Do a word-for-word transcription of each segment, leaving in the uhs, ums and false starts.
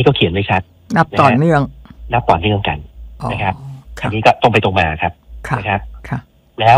นี้ก็เขียนไว้ชัดนับต่อเนื่องนับต่อเนื่องกันนะครับอันนี้ก็ตรงไปตรงมาครับนะครับแล้ว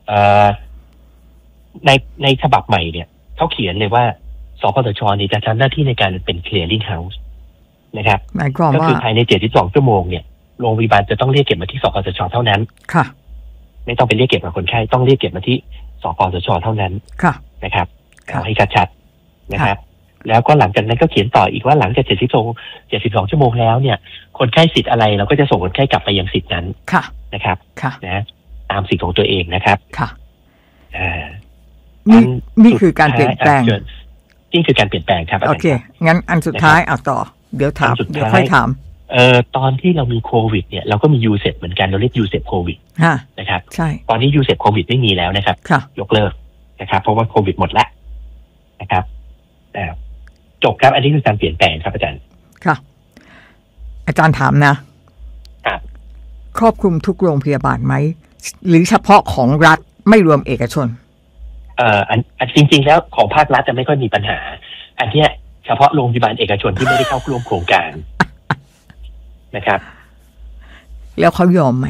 ในในฉบับใหม่เนี่ยเขาเขียนเลยว่าสปสชนี่จะทำหน้าที่ในการเป็น clearing house นะครับก็คือภายในเจ็ดสิบสองชั่วโมงเนี่ยโรงพยาบาลจะต้องเรียกเก็บมาที่สปสชเท่านั้นค่ะไม่ต้องไปเรียกเก็บกับคนไข้ต้องเรียกเก็บมาที่สปสชเท่านั้นค่ะนะครับเอาให้ชัดๆนะครับแล้วก็หลังจากนั้นก็เขียนต่ออีกว่าหลังจากเจ็ดสิบสอง เจ็ดสิบสองชั่วโมงแล้วเนี่ยคนไข้สิทธิ์อะไรเราก็จะส่งคนไข้กลับไปยังสิทธิ์นั้นค่ะนะครับค่ะนะตามสิทธิ์ของตัวเองนะครับค่ะอ่านี่นี่คือการเปลี่ยนแปลงนี่คือการเปลี่ยนแปลงครับโอเคงั้นอันสุดท้ายเอาต่อเดี๋ยวถามเดี๋ยวค่อยถามเอ่อตอนที่เรามีโควิดเนี่ยเราก็มียูเซปเหมือนกันเราเรียกยูเซปโควิดนะครับใช่ตอนนี้ยูเซปโควิดไม่มีแล้วนะครับยกเลิกนะครับเพราะว่าโควิดหมดแล้วนะครับจบครับอันนี้คือการเปลี่ยนแปลงครับอาจารย์ค่ะอาจารย์ถามนะครอบคลุมทุกโรงพยาบาลไหมหรือเฉพาะของรัฐไม่รวมเอกชนเอ่ออันจริงๆแล้วของภาครัฐจะไม่ค่อยมีปัญหาอันเนี้ยเฉพาะโรงพยาบาลเอกชนที่ไม่ได้เข้าร่วมโครงการนะครับแล้วเขายอมไหม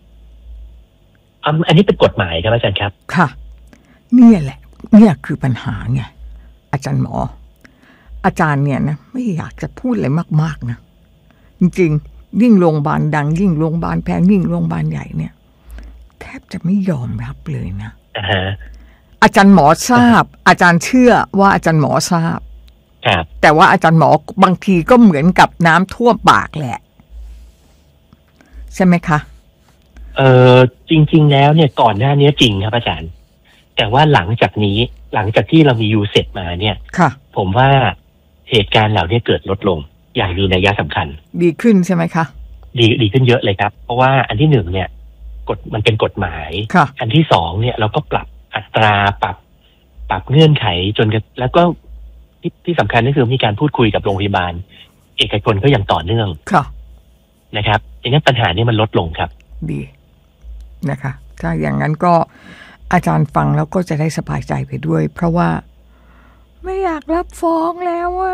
อันนี้เป็นกฎหมายครับอาจารย์ครับค่ะเนี่ยแหละเนี่ยคือปัญหาไงอาจารย์หมออาจารย์เนี่ยนะไม่อยากจะพูดอะไรมากๆนะจริงๆยิ่งโรงพยาบาลดังยิ่งโรงพยาบาลแพงยิ่งโรงพยาบาลใหญ่เนี่ยแทบจะไม่ยอมรับเลยนะ uh-huh. อาจารย์หมอทราบ uh-huh. อาจารย์เชื่อว่าอาจารย์หมอทราบ uh-huh. แต่ว่าอาจารย์หมอบางทีก็เหมือนกับน้ำท่วมปากแหละใช่ไหมคะเออจริงๆแล้วเนี่ยก่อนหน้านี้จริงครับอาจารย์แต่ว่าหลังจากนี้หลังจากที่เรามียูเซตมาเนี่ยผมว่าเหตุการณ์เหล่านี้เกิดลดลงอย่างมีนัยสำคัญดีขึ้นใช่ไหมคะดีดีขึ้นเยอะเลยครับเพราะว่าอันที่หนึ่งเนี่ยกฎมันเป็นกฎหมายอันที่สองเนี่ยเราก็ปรับอัตราปรับปรับเงื่อนไขจนแล้วก็ที่ที่สำคัญก็คือมีการพูดคุยกับโรงพยาบาลเอกชนก็อย่างต่อเนื่องนะครับอย่างนั้นปัญหานี้มันลดลงครับดีนะคะถ้าอย่างนั้นก็อาจารย์ฟังแล้วก็จะได้สบายใจไปด้วยเพราะว่าไม่อยากรับฟ้องแล้วว่า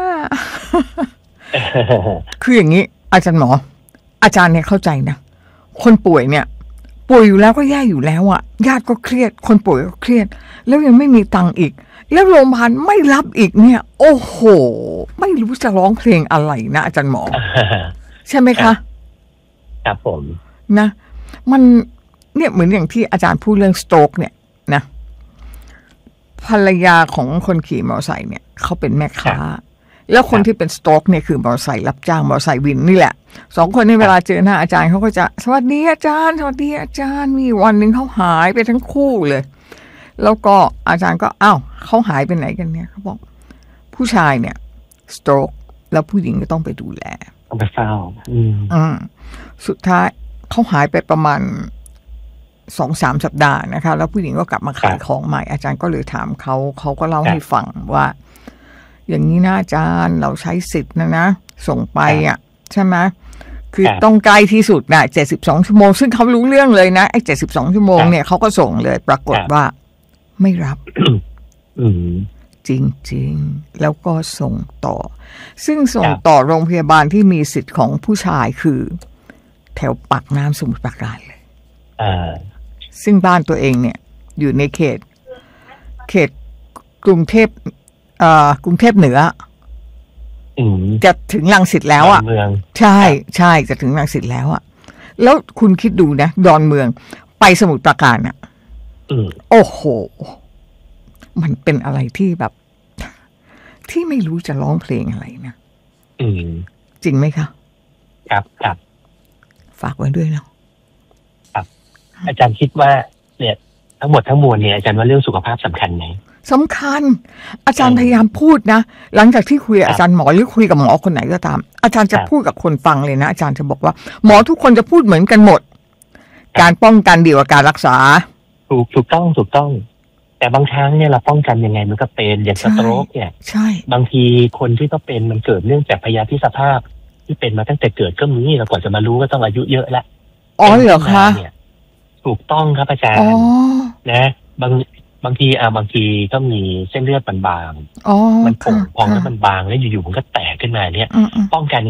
คืออย่างนี้อาจารย์หมออาจารย์เนี่ยเข้าใจนะคนป่วยเนี่ยป่วยอยู่แล้วก็แย่อยู่แล้วอ่ะญาติก็เครียดคนป่วยก็เครียดแล้วยังไม่มีตังค์อีกแล้วโรงพยาบาลไม่รับอีกเนี่ยโอ้โหไม่รู้จะร้องเพลงอะไรนะอาจารย์หมอ ใช่ไหมคะครับผมนะมันเนี่ยเหมือนอย่างที่อาจารย์พูดเรื่องสโตรกเนี่ยนะภรรยาของคนขี่มอเตอร์ไซค์เนี่ยเขาเป็นแม่ค้าแล้วคนที่เป็นสโตรกเนี่ยคือมอเตอร์ไซค์รับจ้างมอเตอร์ไซค์วินนี่แหละสองคนในเวลาเจอหน้าอาจารย์เขาก็จะสวัสดีอาจารย์สวัสดีอาจารย์มีวันหนึ่งเขาหายไปทั้งคู่เลยแล้วก็อาจารย์ก็อ้าวเขาหายไปไหนกันเนี่ยเขาบอกผู้ชายเนี่ยสโตรกแล้วผู้หญิงก็ต้องไปดูแลต้องไปเฝ้าอืมอืมสุดท้ายเขาหายไปประมาณสองสามสัปดาห์นะคะแล้วผู้หญิงก็กลับมาขายของใหม่อาจารย์ก็เลยถามเขาเขาก็เล่าให้ฟังว่าอย่างนี้นะอาจารย์เราใช้สิทธิ์นะนะส่งไปอ่ะใช่ไหมคือต้องใกล้ที่สุดนะเจ็ดสิบสองชั่วโมงซึ่งเขารู้เรื่องเลยนะไอ้เจ็ดสิบสองชั่วโมงเนี่ยเขาก็ส่งเลยปรากฏว่าไม่รับจริงๆแล้วก็ส่งต่อซึ่งส่งต่อโรงพยาบาลที่มีสิทธิ์ของผู้ชายคือแถวปากน้ำสมุทรปราการเลยซึ่งบ้านตัวเองเนี่ยอยู่ในเขตเขตกรุงเทพเอ่อกรุงเทพเหนือจะถึงรังสิตแล้วอ่ะใช่ใช่จะถึงรังสิตแล้วอ่ะแล้วคุณคิดดูนะดอนเมืองไปสมุทรปราการอ่ะโอ้โหมันเป็นอะไรที่แบบที่ไม่รู้จะร้องเพลงอะไรนะจริงไหมคะครับครับฝากไว้ด้วยเนาะครับอาจารย์คิดว่าเนี่ยทั้งหมดทั้งมวลเนี่ยอาจารย์ว่าเรื่องสุขภาพสำคัญไหมสำคัญอาจารย์พยายามพูดนะหลังจากที่คุยอาจารย์หมอหรือคุยกับหมอคนไหนก็ตามอาจารย์จะพูดกับคนฟังเลยนะอาจารย์จะบอกว่าหมอทุกคนจะพูดเหมือนกันหมดการป้องกันดีกว่าการรักษาถูกถูกต้องถูกต้องแต่บางครั้งเนี่ยเราป้องกันยังไงมันก็เป็นอย่างสโตรกเนี่ยใช่บางทีคนที่ก็เป็นมันเกิดเนื่องจากพยาธิสภาพที่เป็นมาตั้งแต่เกิดก็มีเรากว่าจะมารู้ก็ต้องอายุเยอะแล้วอ๋อเหรอคะถูกต้องครับอาจารย์นะบางบางทีอ่าบางทีก็มีเส้นเลือดบางๆมันผุพองแล้วมันบางแล้วอยู่ๆมันก็แตกขึ้นมาเนี่ยป้องกัน